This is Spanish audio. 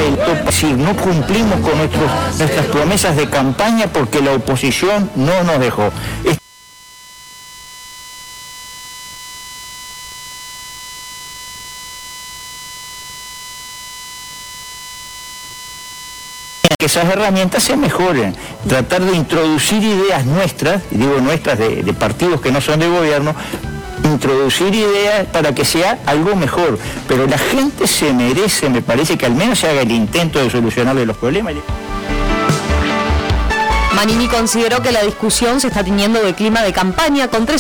Si no cumplimos con nuestras promesas de campaña porque la oposición no nos dejó. Que esas herramientas se mejoren, tratar de introducir ideas nuestras, y digo nuestras de partidos que no son de gobierno, introducir ideas para que sea algo mejor, pero la gente se merece, me parece, que al menos se haga el intento de solucionarle los problemas. Manini consideró que la discusión se está tiñendo de clima de campaña con 3